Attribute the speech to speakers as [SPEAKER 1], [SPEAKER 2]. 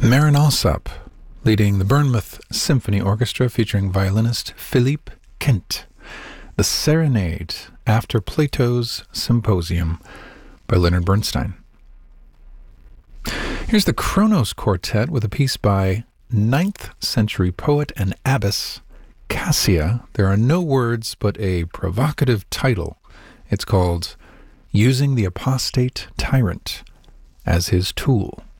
[SPEAKER 1] Marin Alsop, leading the Bournemouth Symphony Orchestra featuring violinist Philippe Kent. The Serenade After Plato's Symposium by Leonard Bernstein. Here's the Kronos Quartet with a piece by 9th century poet and abbess Cassia. There are no words but a provocative title. It's called Using the Apostate Tyrant as His Tool.